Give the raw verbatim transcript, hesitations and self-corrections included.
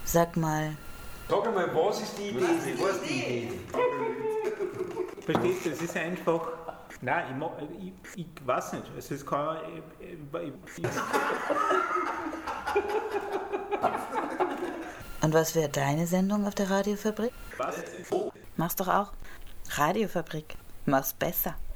Sag mal. Sag einmal, was ist die Idee? Was ist die Was ist Idee? die Idee? Verstehst du, es ist einfach. Nein, ich, mag, ich, ich weiß nicht. Es ist kein. Ich, ich, Und was wäre deine Sendung auf der Radiofabrik? was? Mach's doch auch. Radiofabrik. Mach's besser.